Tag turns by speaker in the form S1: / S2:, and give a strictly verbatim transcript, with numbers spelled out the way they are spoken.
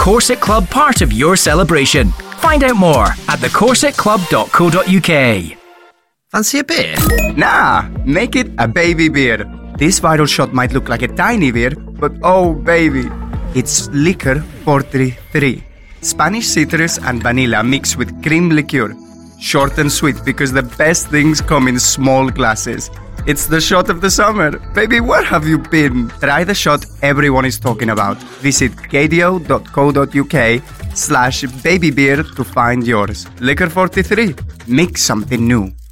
S1: Corset Club part of your celebration. Find out more at the corset club dot co dot uk.
S2: Fancy a beer?
S3: Nah, make it a baby beer. This viral shot might look like a tiny beer, but oh baby, it's Liquor forty-three. Spanish citrus and vanilla mixed with cream liqueur. Short and sweet because the best things come in small glasses. It's the shot of the summer. Baby, where have you been? Try the shot everyone is talking about. Visit gadio dot co dot uk slash baby beer to find yours. Liquor forty-three. Make something new.